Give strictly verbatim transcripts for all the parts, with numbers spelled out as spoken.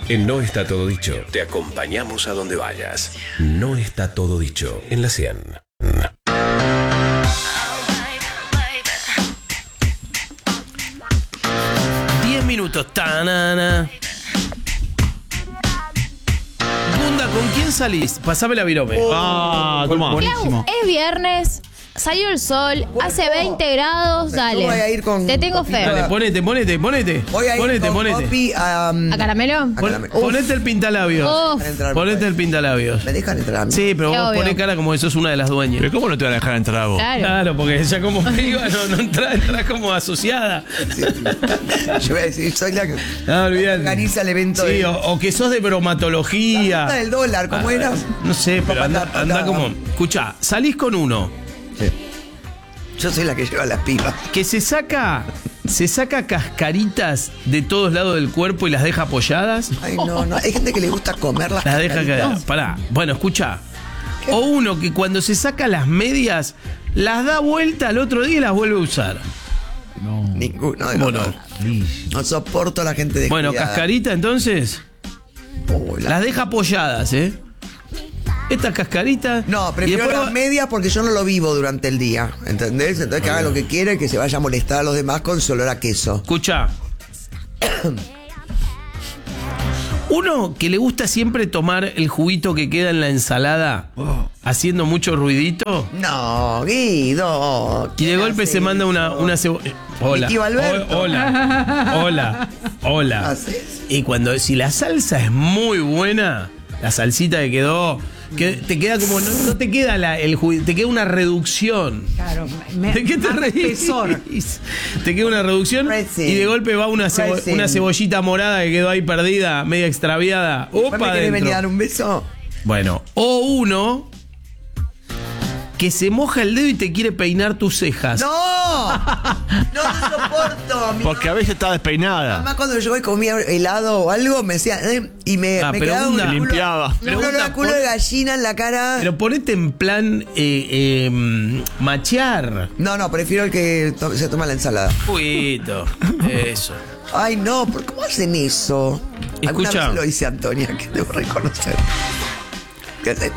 En No Está Todo Dicho, te acompañamos a donde vayas. No está todo dicho en la cien. Diez minutos. Tanana. Bunda, ¿con quién salís? Pasame la virome. Oh, Ah, toma. Buenísimo. Es viernes, salió el sol, hace veinte grados, dale. Yo voy a ir con Te tengo fe. Copita. Dale, ponete, ponete, ponete. Voy a ir ponete, con ponete. Copi a... um, ¿A caramelo? a Pon- caramelo. ponete el pintalabios. Uf. Dejan entrar, Ponete pues. el pintalabios. ¿Me dejan entrar a mí? Sí, pero Sí, vos obvio. ponés cara como que sos una de las dueñas. Pero ¿cómo no te van a dejar entrar a vos? Claro. Claro, porque ya como priva no, no entra, entra como asociada. Yo voy a decir, soy la que No, olvidate. organiza el evento. Sí, de... o, o que sos de bromatología. La ruta del dólar, ¿cómo Ah, era? No sé, pero anda, Patá, anda patá. como. Escuchá, salís con uno Sí. Yo soy la que lleva las pibas. que se saca. Se saca cascaritas de todos lados del cuerpo y las deja apoyadas. Ay, no, no. Hay gente que le gusta comer las Las deja cascaritas. caer. Pará. Bueno, escucha. O uno que cuando se saca las medias, las da vuelta al otro día y las vuelve a usar. Ninguno de los Bueno. dos. No soporto a la gente de Bueno, cascarita entonces, las deja apoyadas, ¿eh? Estas cascaritas. No, y prefiero después las va- medias porque yo no lo vivo durante el día. ¿Entendés? Entonces que haga lo que quiera y que se vaya a molestar a los demás con su olor a queso. Escucha. Uno que le gusta siempre tomar el juguito que queda en la ensalada, haciendo mucho ruidito, No, Guido. y de ¿quién golpe hace se manda una, eso? una cebo- eh, Hola. Mi tío Alberto. O- hola. Hola. Hola. ¿Haces? Y cuando, si la salsa es muy buena, la salsita que quedó, que te queda como, no, no te queda la, el juguito, te queda una reducción. Claro, me, ¿De qué te más reís? espesor. Te queda una reducción Resin. y de golpe va una, cebo- Resin. una cebollita morada que quedó ahí perdida, media extraviada. ¿Vos Opa, me querés venir a dar adentro. un beso? Bueno, o uno que se moja el dedo y te quiere peinar tus cejas. ¡No! No lo soporto. Mi Porque a veces está despeinada. mamá cuando yo comía helado o algo me decía... eh, y me, Ah, me pero quedaba un una- culo- Limpiaba. Un Pregunta olor a culo por- de gallina en la cara. Pero ponete en plan eh, eh, machear. No, no, prefiero el que to- se toma la ensalada. Juguito. Eso. Ay, no, ¿por cómo hacen eso? Alguna Escucha. vez lo hice Antonia, que debo reconocer. ¿Qué hace?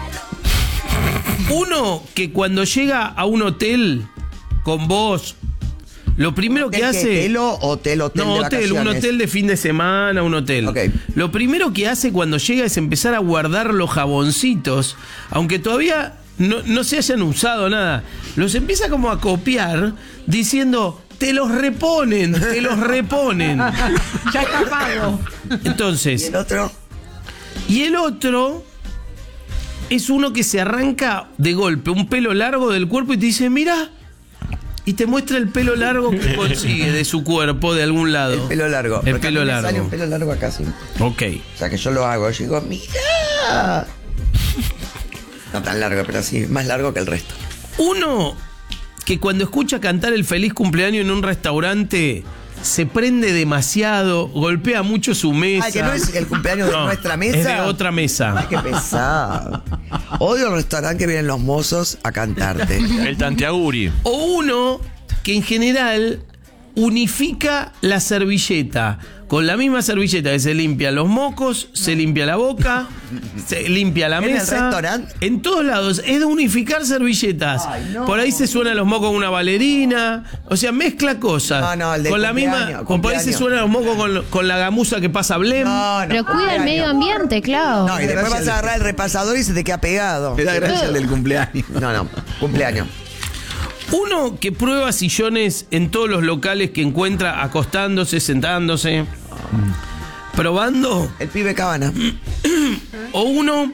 Uno que cuando llega a un hotel con vos, lo primero que ¿Hotel qué? hace. ¿Telo o hotel, hotel No, de hotel, un vacaciones? hotel de fin de semana, un hotel. Ok. Lo primero que hace cuando llega es empezar a guardar los jaboncitos, aunque todavía no, no se hayan usado nada. Los empieza como a copiar diciendo, te los reponen, te los reponen. Ya está pago. ¿Y Entonces, el otro? y el otro es uno que se arranca de golpe un pelo largo del cuerpo y te dice, mira, y te muestra el pelo largo que consigue de su cuerpo de algún lado. El pelo largo. El Porque a pelo mí me largo. sale un pelo largo acá, sí. Ok. O sea que yo lo hago. Yo digo, mira. No tan largo, pero sí, más largo que el resto. Uno que cuando escucha cantar el feliz cumpleaños en un restaurante se prende demasiado, golpea mucho su mesa. Ay, que no es el cumpleaños de No, nuestra mesa. Es de otra mesa. Ay, qué pesado. Odio el restaurante que vienen los mozos a cantarte. El tanteaguri. O uno que en general unifica la servilleta. Con la misma servilleta que se limpia los mocos, se limpia la boca, se limpia la ¿En el mesa. restaurante? En todos lados. Es de unificar servilletas. Ay, no. Por ahí se suenan los mocos con una bailarina. O sea, mezcla cosas. No, no, el de con la cumpleaños, misma. Con por ahí se cumpleaños. suenan los mocos con, con la gamuza que pasa Blem. No, no. Pero cuida el cumpleaños. medio ambiente, claro. No, y después vas a agarrar el repasador y se te queda pegado. Me da gracia el del cumpleaños. No, no, cumpleaños. Uno que prueba sillones en todos los locales que encuentra acostándose, sentándose, probando. El pibe Cabana. O uno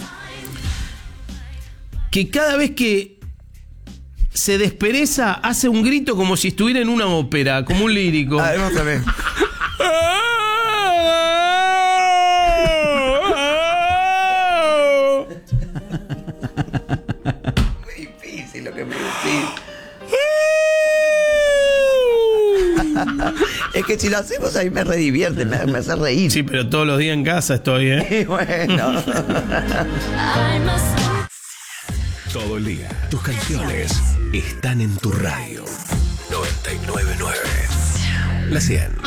que cada vez que se despereza hace un grito como si estuviera en una ópera, como un lírico. A ver, vamos a ver. Muy difícil lo que me decís. Es que si lo hacemos a mí me redivierte, me, me hace reír. Sí, pero todos los días en casa estoy, ¿eh? Y bueno. Todo el día. Tus canciones están en tu radio. noventa y nueve punto nueve. La cien.